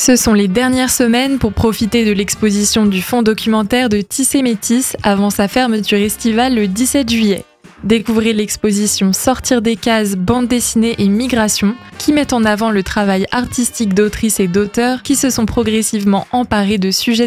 Ce sont les dernières semaines pour profiter de l'exposition du fonds documentaire de Tissé Métis avant sa fermeture estivale le 17 juillet. Découvrez l'exposition Sortir des cases, bande dessinée et migration qui met en avant le travail artistique d'autrices et d'auteurs qui se sont progressivement emparés de sujets